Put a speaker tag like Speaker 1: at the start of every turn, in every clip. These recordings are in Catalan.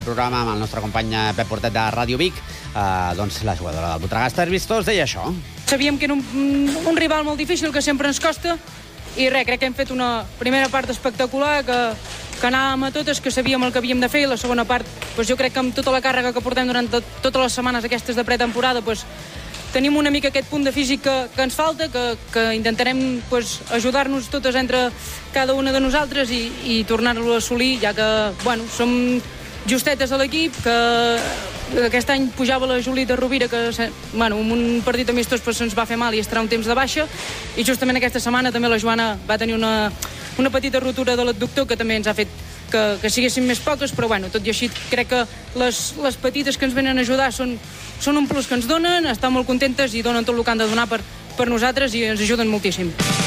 Speaker 1: Programa amb el nostre company Pep Portet de Ràdio Vic, doncs la jugadora del Voltregà, Esther Vistós, deia això.
Speaker 2: Sabíem que era un rival molt difícil, que sempre ens costa, i res, crec que hem fet una primera part espectacular, que anàvem a totes, que sabíem el que havíem de fer, i la segona part, doncs jo crec que amb tota la càrrega que portem durant totes les setmanes aquestes de pretemporada, doncs tenim una mica aquest punt de físic que ens falta, que intentarem ajudar-nos totes entre cada una de nosaltres i tornar-lo a assolir, ja que, bueno, som justetes a l'equip, que aquest any pujava la Julita Rovira, que en un partit amistós se'ns va fer mal i estarà un temps de baixa, i justament aquesta setmana també la Joana va tenir una petita rotura de l'adductor que també ens ha fet que siguessin més poques, però bueno, tot i així crec que les petites que ens venen a ajudar són un plus que ens donen, estan molt contentes i donen tot el que han de donar per nosaltres i ens ajuden moltíssim.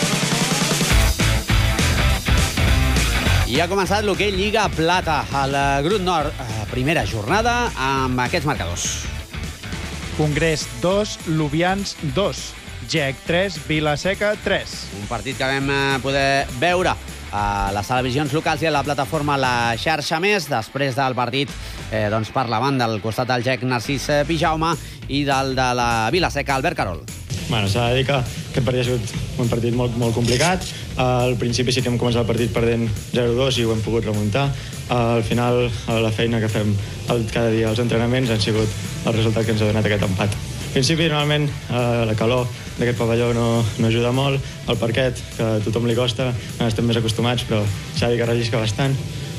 Speaker 1: I ha començat l'hoquei Lliga Plata al Grup Nord, primera jornada amb aquests marcadors.
Speaker 3: Congrés 2, Lubians 2, GEC 3, Vilaseca 3.
Speaker 1: Un partit que vam poder veure a les televisions locals i a la plataforma La Xarxa Més, després del partit parlaven del costat del GEC Narcís Pijaume i del de la Vilaseca Albert Carol.
Speaker 4: S'ha de dir que aquest partit ha sigut un partit molt, molt complicat. Al principi sí que hem començat el partit perdent 0-2 i ho hem pogut remuntar. Al final, la feina que fem cada dia als entrenaments han sigut el resultat que ens ha donat aquest empat. Al principi, normalment, la calor d'aquest pavelló no ajuda molt. El parquet, que a tothom li costa, estem més acostumats, però s'ha de dir que rellisca bastant.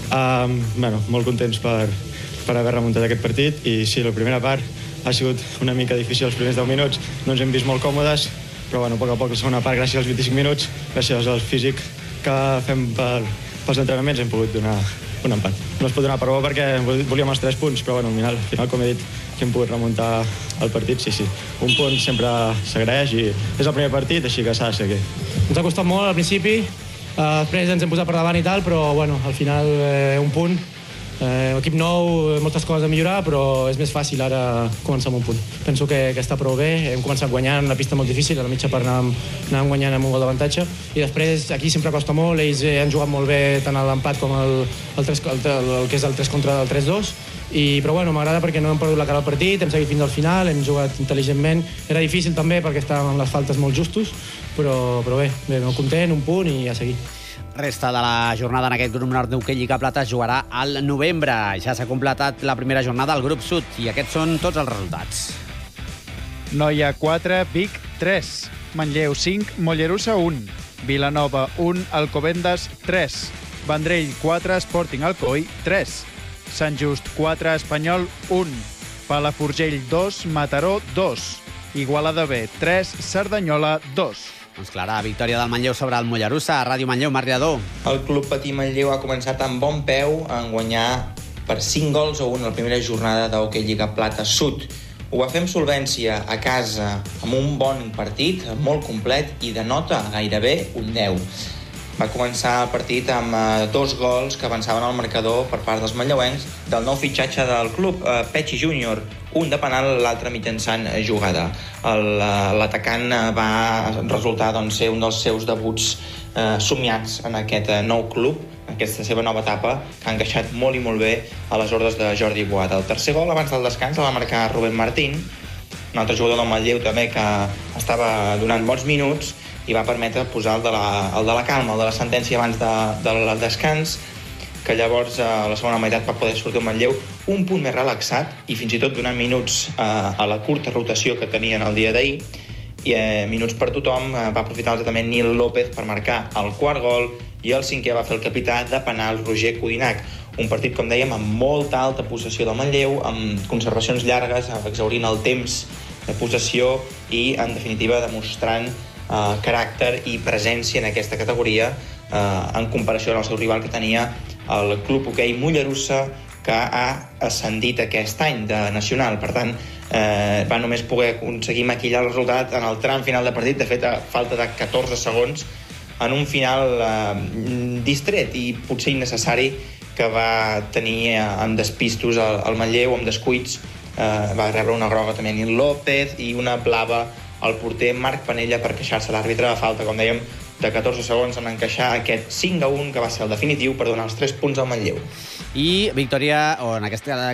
Speaker 4: Molt contents per haver remuntat aquest partit. I sí, la primera part ha sigut una mica difícil els primers 10 minuts. No ens hem vist molt còmodes, però a poc a poc la segona part, gràcies als 25 minuts, gràcies al físic que fem pels entrenaments, hem pogut donar un empat. No es pot donar per bo perquè volíem els 3 punts, però al final, com he dit, que hem pogut remuntar el partit, sí. Un punt sempre s'agraeix i és el primer partit, així que s'ha de seguir.
Speaker 5: Ens ha costat molt al principi, després ens hem posat per davant i tal, però al final un punt. Equip nou, moltes coses a millorar, però és més fàcil ara començar amb un punt. Penso que està prou bé, hem començat guanyant una pista molt difícil, a la mitja part anàvem guanyant amb un gol d'avantatge, i després aquí sempre costa molt, ells han jugat molt bé tant a l'empat com el que és el 3 contra el 3-2, però m'agrada perquè no hem perdut la cara al partit, hem seguit fins al final, hem jugat intel·ligentment, era difícil també perquè estàvem amb les faltes molt justos, però bé, molt content, un punt i a seguir.
Speaker 1: Resta de la jornada en aquest grup nord d'hoquei Lliga Plata es jugarà al novembre. Ja s'ha completat la primera jornada al grup sud i aquests són tots els resultats.
Speaker 3: Noia 4, Vic 3, Manlleu 5, Mollerussa 1, Vilanova 1, Alcobendas 3, Vendrell 4, Sporting Alcoi 3, Sant Just 4, Espanyol 1, Palafrugell 2, Mataró 2, Igualada B 3, Cerdanyola 2.
Speaker 1: Doncs clara victòria del Manlleu sobre el Mollerussa. Ràdio Manlleu, Marc Lledó.
Speaker 6: El Club Patí Manlleu ha començat amb bon peu en guanyar per 5 gols a 1 la primera jornada d'hoquei Lliga Plata Sud. Ho va fer amb solvència a casa, amb un bon partit, molt complet i de nota gairebé un 10. Va començar el partit amb 2 gols que avançaven al marcador per part dels manlleuencs del nou fitxatge del club, Pechi Júnior, un de penal, l'altre mitjançant jugada. L'atacant va resultar ser un dels seus debuts somiats en aquest nou club, aquesta seva nova etapa, que ha encaixat molt i molt bé a les ordres de Jordi Boada. El tercer gol abans del descans el va marcar Rubén Martín, un altre jugador del Manlleu també que estava donant bons minuts i va permetre posar el de la calma, el de la sentència abans del descans, que llavors a la segona meitat va poder sortir el Manlleu un punt més relaxat i fins i tot donant minuts a la curta rotació que tenien el dia d'ahir, i minuts per tothom. Va aprofitar també Nil López per marcar el quart gol i el cinquè va fer el capità de penal Roger Codinac. Un partit, com dèiem, amb molta alta possessió del Manlleu, amb conservacions llargues, exhaurint el temps de possessió i, en definitiva, demostrant caràcter i presència en aquesta categoria en comparació amb el seu rival que tenia el Club Hoquei Mollerussa, que ha ascendit aquest any de nacional. Per tant, va només poder aconseguir maquillar el resultat en el tram final de partit, de fet a falta de 14 segons, en un final distret i potser innecessari que va tenir amb despistos el Manlleu, amb descuits. Va rebre una groga també Nil López i una blava al porter Marc Panella per queixar-se l'àrbitre de falta. Com dèiem, de 14 segons en encaixar aquest 5-1, que va ser el definitiu per donar els 3 punts al Manlleu.
Speaker 1: I victòria, o en aquest